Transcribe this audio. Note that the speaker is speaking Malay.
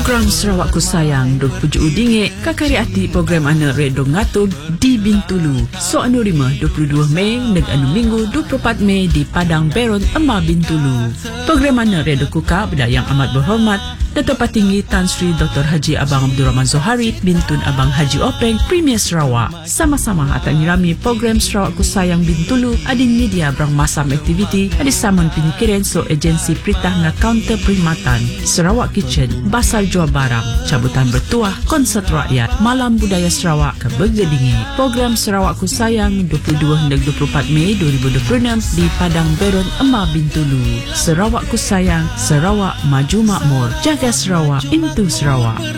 Program Sarawak Ku Sayang dog puju udinge kakari ati program ana redo ngatur di Bintulu. So anu 22 Mei neg anu Minggu 24 Mei di Padang Beron Emma Bintulu. Program ana redo kuka benda yang amat berhormat Dato' Patinggi Tan Sri Dr. Haji Abang Abdul Rahman Zohari Bintun Abang Haji Openg Premier Sarawak. Sama-sama akan nyirami program Sarawak Ku Sayang Bintulu adin media brang masam aktiviti adi saman pinikiran so agensi peritah nga counter perkhidmatan Sarawak Kitchen Basar Jual Barang cabutan bertuah konsert rakyat Malam Budaya Sarawak ke Begedingi. Program Sarawak Ku Sayang 22 hingga 24 Mei 2026 di Padang Beron Emma Bintulu. Sarawak Ku Sayang, Sarawak Maju Makmur, jaga Sarawak, into Sarawak.